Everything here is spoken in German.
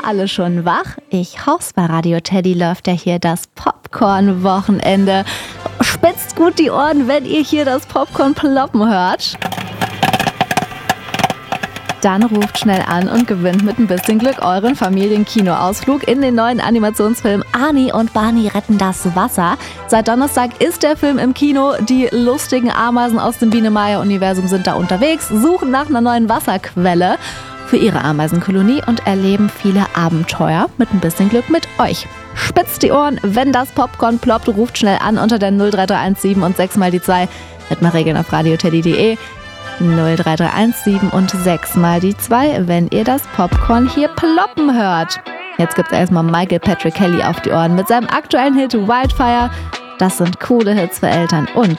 alle schon wach? Ich hoffe, bei Radio Teddy läuft ja hier das Popcorn-Wochenende. Spitzt gut die Ohren, wenn ihr hier das Popcorn ploppen hört. Dann ruft schnell an und gewinnt mit ein bisschen Glück euren Familienkinoausflug in den neuen Animationsfilm Arnie und Barney retten das Wasser. Seit Donnerstag ist der Film im Kino. Die lustigen Ameisen aus dem Biene-Meier-Universum sind da unterwegs, suchen nach einer neuen Wasserquelle für ihre Ameisenkolonie und erleben viele Abenteuer mit ein bisschen Glück mit euch. Spitzt die Ohren, wenn das Popcorn ploppt, ruft schnell an unter der 03317 und 6 mal die 2 mit mal Regeln auf radioteddy.de. 03317 und 6 mal die 2, wenn ihr das Popcorn hier ploppen hört. Jetzt gibt's erstmal Michael Patrick Kelly auf die Ohren mit seinem aktuellen Hit Wildfire. Das sind coole Hits für Eltern und